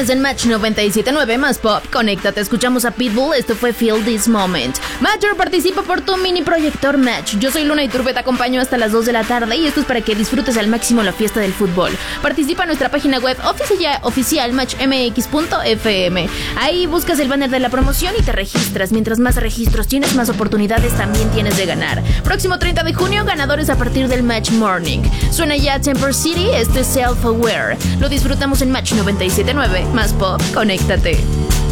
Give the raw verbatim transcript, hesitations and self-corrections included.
Sigues en Match noventa y siete punto nueve más Pop. Conéctate, escuchamos a Pitbull. Esto fue Feel This Moment. Matcher, participa por tu mini proyector Match. Yo soy Luna Iturbe, te acompaño hasta las dos de la tarde y esto es para que disfrutes al máximo la fiesta del fútbol. Participa en nuestra página web oficial, oficial match m x punto f m. Ahí buscas el banner de la promoción y te registras. Mientras más registros tienes, más oportunidades también tienes de ganar. Próximo treinta de junio, ganadores a partir del Match Morning. Suena ya Temper City, este es Self Aware. Lo disfrutamos en Match noventa y siete punto nueve más Pop. Conéctate.